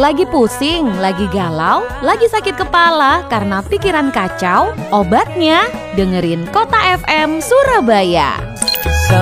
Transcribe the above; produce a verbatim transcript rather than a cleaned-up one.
Lagi pusing, lagi galau, lagi sakit kepala karena pikiran kacau? Obatnya dengerin Kota F M Surabaya.